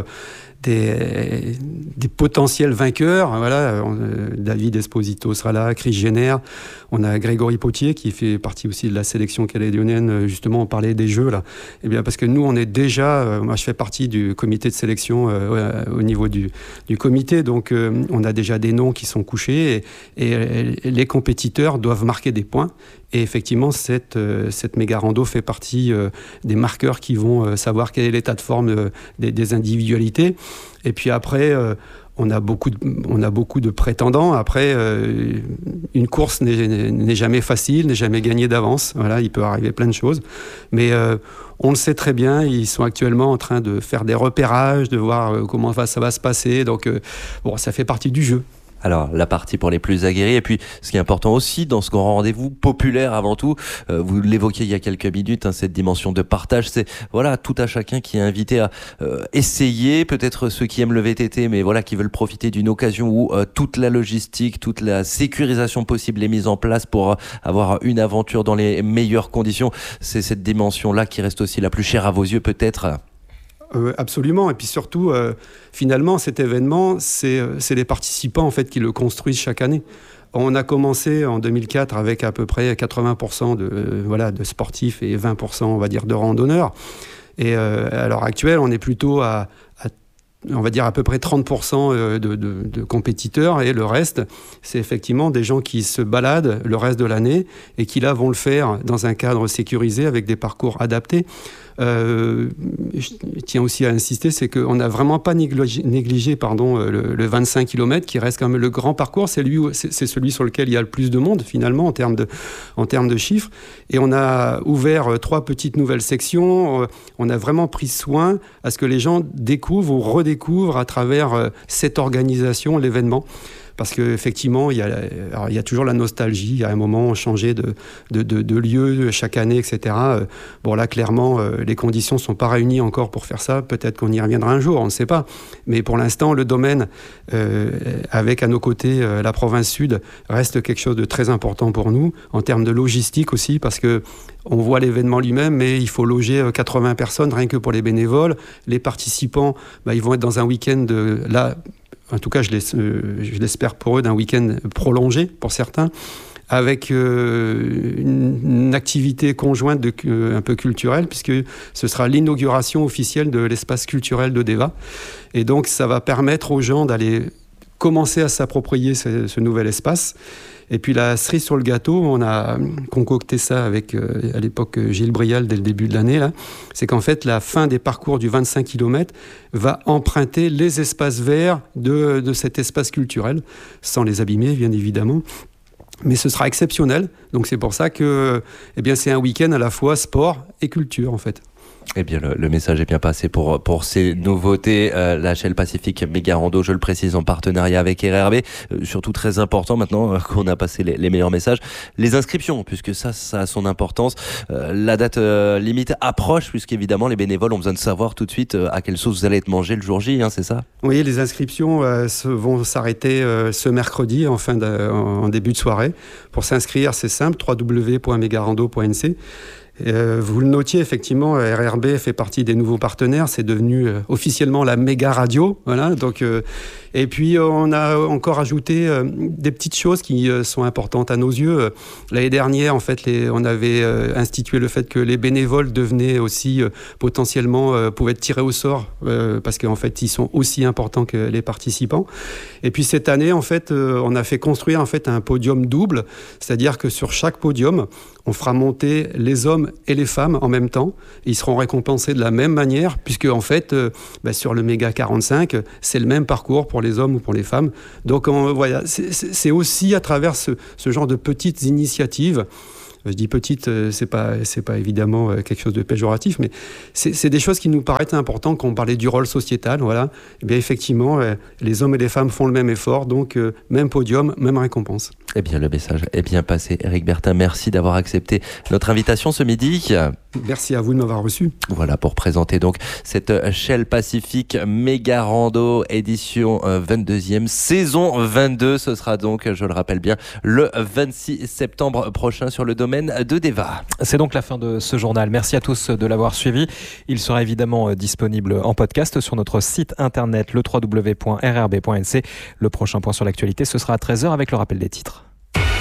S5: Des, des potentiels vainqueurs. Voilà, on, David Esposito sera là, Chris Jenner, on a Grégory Potier qui fait partie aussi de la sélection calédonienne. Justement, on parlait des jeux là. Eh bien, parce que nous, on est déjà, euh, moi je fais partie du comité de sélection euh, au niveau du, du comité, donc euh, on a déjà des noms qui sont couchés et, et, et les compétiteurs doivent marquer des points. Et effectivement, cette, euh, cette méga rando fait partie euh, des marqueurs qui vont euh, savoir quel est l'état de forme euh, des, des individualités. Et puis après, euh, on a beaucoup de, on a beaucoup de prétendants. Après, euh, une course n'est, n'est jamais facile, n'est jamais gagnée d'avance. Voilà, il peut arriver plein de choses. Mais euh, on le sait très bien, ils sont actuellement en train de faire des repérages, de voir euh, comment va, ça va se passer. Donc, euh, bon, ça fait partie du jeu.
S19: Alors, la partie pour les plus aguerris, et puis ce qui est important aussi dans ce grand rendez-vous populaire avant tout, euh, vous l'évoquiez il y a quelques minutes, hein, cette dimension de partage, c'est voilà tout à chacun qui est invité à euh, essayer, peut-être ceux qui aiment le V T T, mais voilà qui veulent profiter d'une occasion où euh, toute la logistique, toute la sécurisation possible est mise en place pour euh, avoir une aventure dans les meilleures conditions. C'est cette dimension-là qui reste aussi la plus chère à vos yeux peut-être.
S5: Euh, absolument, et puis surtout, euh, finalement, cet événement, c'est, c'est les participants en fait qui le construisent chaque année. On a commencé en deux mille quatre avec à peu près quatre-vingts pour cent de, euh, voilà, de sportifs et vingt pour cent, on va dire, de randonneurs. Et euh, à l'heure actuelle, on est plutôt à, à on va dire à peu près trente pour cent de, de, de compétiteurs, et le reste, c'est effectivement des gens qui se baladent le reste de l'année et qui là vont le faire dans un cadre sécurisé avec des parcours adaptés. Euh, je tiens aussi à insister, c'est qu'on n'a vraiment pas négligé, négligé pardon, le, le vingt-cinq kilomètres qui reste quand même le grand parcours. C'est, lui, c'est, c'est celui sur lequel il y a le plus de monde finalement en termes de, en termes de chiffres. Et on a ouvert trois petites nouvelles sections. On a vraiment pris soin à ce que les gens découvrent ou redécouvrent à travers cette organisation l'événement. Parce qu'effectivement, il y a, alors, il y a toujours la nostalgie. Il y a un moment, on changeait de, de, de, de lieu chaque année, et cetera. Bon, là, clairement, les conditions ne sont pas réunies encore pour faire ça. Peut-être qu'on y reviendra un jour, on ne sait pas. Mais pour l'instant, le domaine, euh, avec à nos côtés euh, la province sud, reste quelque chose de très important pour nous, en termes de logistique aussi, parce que on voit l'événement lui-même, mais il faut loger quatre-vingts personnes, rien que pour les bénévoles. Les participants, bah, ils vont être dans un week-end de, là, en tout cas, je, je l'espère pour eux, d'un week-end prolongé pour certains, avec euh, une, une activité conjointe de, euh, un peu culturelle, puisque ce sera l'inauguration officielle de l'espace culturel de Deva. Et donc, ça va permettre aux gens d'aller commencer à s'approprier ce, ce nouvel espace. Et puis la cerise sur le gâteau, on a concocté ça avec, euh, à l'époque, Gilles Brial, dès le début de l'année, là, c'est qu'en fait, la fin des parcours du vingt-cinq kilomètres va emprunter les espaces verts de, de cet espace culturel, sans les abîmer, bien évidemment. Mais ce sera exceptionnel, donc c'est pour ça que eh bien, c'est un week-end à la fois sport et culture, en fait.
S19: Eh bien, le, le message est bien passé pour, pour ces nouveautés. Euh, la Shell Pacific Méga Rando, je le précise, en partenariat avec R R B. Euh, surtout très important maintenant euh, qu'on a passé les, les meilleurs messages. Les inscriptions, puisque ça, ça a son importance. Euh, la date euh, limite approche, puisqu'évidemment, les bénévoles ont besoin de savoir tout de suite euh, à quelle sauce vous allez être mangé le jour J, hein, c'est ça ?
S5: Oui, les inscriptions euh, se, vont s'arrêter euh, ce mercredi, en, fin de, en, en début de soirée. Pour s'inscrire, c'est simple, w w w point megarando point n c. Euh, vous le notiez, effectivement, R R B fait partie des nouveaux partenaires. C'est devenu euh, officiellement la méga radio. Voilà, donc, euh, et puis, on a encore ajouté euh, des petites choses qui euh, sont importantes à nos yeux. L'année dernière, en fait, les, on avait euh, institué le fait que les bénévoles devenaient aussi euh, potentiellement, euh, pouvaient être tirés au sort euh, parce qu'en fait, ils sont aussi importants que les participants. Et puis, cette année, en fait, euh, on a fait construire en fait, un podium double. C'est-à-dire que sur chaque podium, on fera monter les hommes et les femmes en même temps. Ils seront récompensés de la même manière, puisque en fait, euh, bah, sur le méga quarante-cinq, c'est le même parcours pour les hommes ou pour les femmes. Donc on, voilà, c'est, c'est aussi à travers ce, ce genre de petites initiatives. Je dis petite, c'est pas, c'est pas évidemment quelque chose de péjoratif, mais c'est, c'est des choses qui nous paraissent importantes quand on parlait du rôle sociétal. Voilà. Et bien effectivement, les hommes et les femmes font le même effort, donc même podium, même récompense.
S19: Eh bien, le message est bien passé. Éric Bertin, merci d'avoir accepté notre invitation ce midi.
S5: Merci à vous de m'avoir reçu.
S19: Voilà, pour présenter donc cette Shell Pacific Méga Rando édition vingt-deuxième, saison vingt-deux. Ce sera donc, je le rappelle bien, le vingt-six septembre prochain sur le domaine de Deva.
S1: C'est donc la fin de ce journal. Merci à tous de l'avoir suivi. Il sera évidemment disponible en podcast sur notre site internet le w w w point r r b point n c. Le prochain point sur l'actualité, ce sera à treize heures avec le rappel des titres.